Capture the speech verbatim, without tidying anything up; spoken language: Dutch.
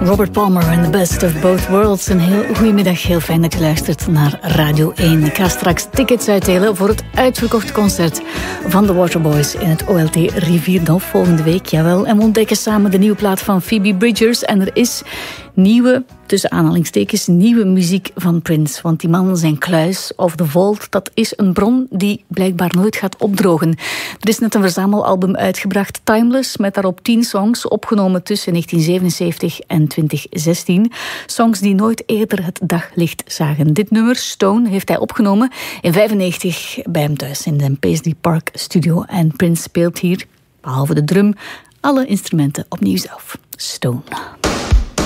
Robert Palmer en The Best of Both Worlds. Een heel goedemiddag, heel fijn dat je luistert naar Radio één. Ik ga straks tickets uitdelen voor het uitverkochte concert van de Waterboys in het O L T Rivierdal volgende week. Jawel, en we ontdekken samen de nieuwe plaat van Phoebe Bridgers. En er is nieuwe, tussen aanhalingstekens, nieuwe muziek van Prince. Want die man, zijn kluis of The Vault, dat is een bron die blijkbaar nooit gaat opdrogen. Er is net een verzamelalbum uitgebracht, Timeless, met daarop tien songs, opgenomen tussen negentien zevenenzeventig en twintig zestien. Songs die nooit eerder het daglicht zagen. Dit nummer, Stone, heeft hij opgenomen in vijfennegentig bij hem thuis in de Paisley Park studio. En Prince speelt hier, behalve de drum, alle instrumenten opnieuw zelf. Stone.